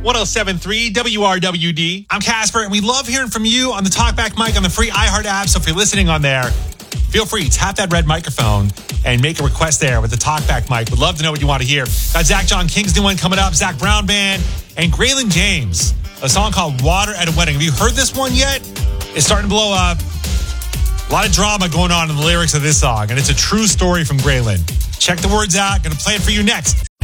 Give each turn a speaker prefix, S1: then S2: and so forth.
S1: 107.3 WRWD.
S2: I'm Casper, and we love hearing from you on the Talkback mic on the free iHeart app. So if you're listening on there, feel free, tap that red microphone and make a request there with the Talkback mic. We'd love to know what you want to hear. Got Zach John King's new one coming up, Zach Brown Band, and Graylin James, a song called Water at a Wedding. Have you heard this one yet? It's starting to blow up. A lot of drama going on in the lyrics of this song, and it's a true story from Graylin. Check the words out. Going to play it for you next.